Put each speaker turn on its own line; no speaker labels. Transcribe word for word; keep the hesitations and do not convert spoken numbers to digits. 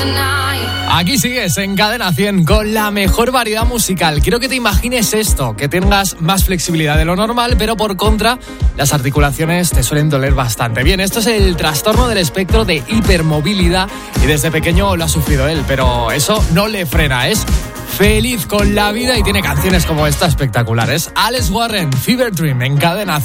Aquí sigues en Cadena cien con la mejor variedad musical. Quiero que te imagines esto, que tengas más flexibilidad de lo normal, pero por contra, las articulaciones te suelen doler bastante. Bien, esto es el trastorno del espectro de hipermovilidad y desde pequeño lo ha sufrido él, pero eso no le frena, es feliz con la vida y tiene canciones como esta espectaculares. Alex Warren, Fever Dream en Cadena cien.